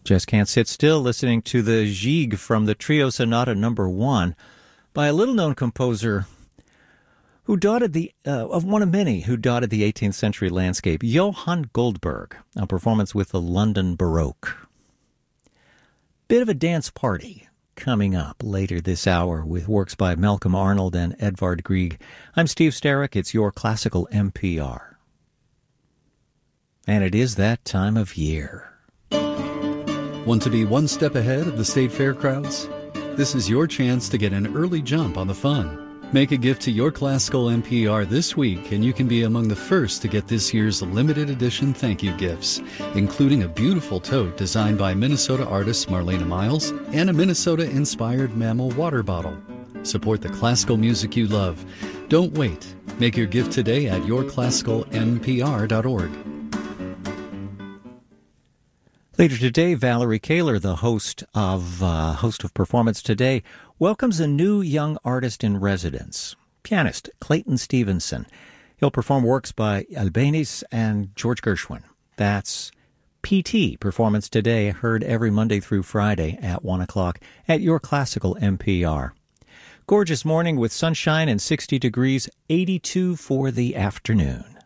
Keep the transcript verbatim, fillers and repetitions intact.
Just Can't Sit Still, listening to the Gigue from the Trio Sonata Number One by a little-known composer who dotted the uh, of one of many who dotted the eighteenth century landscape, Johann Goldberg, a performance with the London Baroque. Bit of a dance party coming up later this hour with works by Malcolm Arnold and Edvard Grieg. I'm Steve Starrick. It's your Classical N P R. And it is that time of year. Want to be one step ahead of the state fair crowds? This is your chance to get an early jump on the fun. Make a gift to your Classical N P R this week, and you can be among the first to get this year's limited edition thank you gifts, including a beautiful tote designed by Minnesota artist Marlena Miles and a Minnesota-inspired mammal water bottle. Support the classical music you love. Don't wait. Make your gift today at your classical n p r dot org. Later today, Valerie Kaler, the host of uh, host of Performance Today, welcomes a new young artist in residence, pianist Clayton Stevenson. He'll perform works by Albéniz and George Gershwin. That's P T, Performance Today, heard every Monday through Friday at one o'clock at your Classical N P R. Gorgeous morning with sunshine and sixty degrees, eighty-two for the afternoon.